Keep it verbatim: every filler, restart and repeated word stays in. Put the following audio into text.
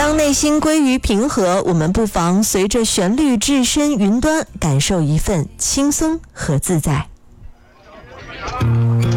当内心归于平和，我们不妨随着旋律置身云端，感受一份轻松和自在。